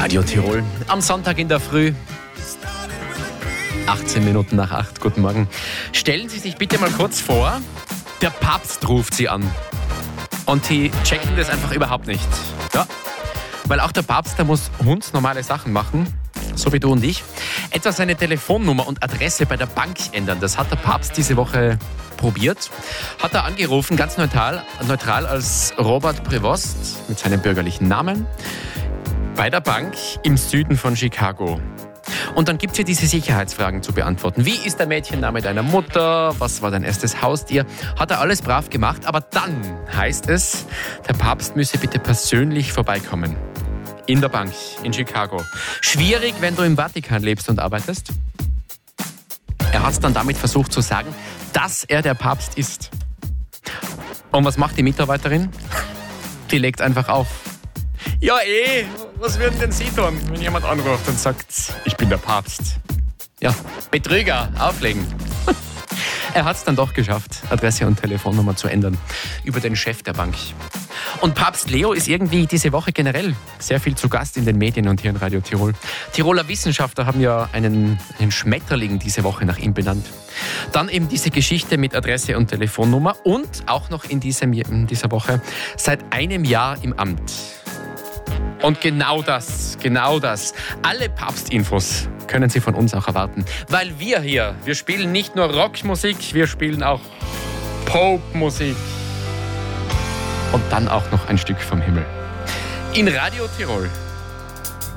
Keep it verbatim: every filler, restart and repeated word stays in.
Radio Tirol am Sonntag in der Früh. achtzehn Minuten nach acht. Guten Morgen. Stellen Sie sich bitte mal kurz vor, der Papst ruft Sie an. Und die checken das einfach überhaupt nicht. Ja. Weil auch der Papst, der muss hundsnormale Sachen machen, so wie du und ich. Etwa seine Telefonnummer und Adresse bei der Bank ändern. Das hat der Papst diese Woche probiert. Hat er angerufen, ganz neutral, neutral als Robert Prevost mit seinem bürgerlichen Namen bei der Bank im Süden von Chicago. Und dann gibt es hier diese Sicherheitsfragen zu beantworten. Wie ist der Mädchenname deiner Mutter? Was war dein erstes Haustier? Hat er alles brav gemacht, aber dann heißt es, der Papst müsse bitte persönlich vorbeikommen. In der Bank in Chicago. Schwierig, wenn du im Vatikan lebst und arbeitest. Er hat es dann damit versucht zu sagen, dass er der Papst ist. Und was macht die Mitarbeiterin? Die legt einfach auf. Ja eh, was würden denn Sie tun, wenn jemand anruft und sagt, ich bin der Papst? Ja, Betrüger, auflegen. Er hat es dann doch geschafft, Adresse und Telefonnummer zu ändern über den Chef der Bank. Und Papst Leo ist irgendwie diese Woche generell sehr viel zu Gast in den Medien und hier in Radio Tirol. Tiroler Wissenschaftler haben ja einen, einen Schmetterling diese Woche nach ihm benannt. Dann eben diese Geschichte mit Adresse und Telefonnummer und auch noch in, diesem, in dieser Woche seit einem Jahr im Amt. Und genau das, genau das, alle Papstinfos können Sie von uns auch erwarten. Weil wir hier, wir spielen nicht nur Rockmusik, wir spielen auch Popmusik. Und dann auch noch ein Stück vom Himmel. In Radio Tirol.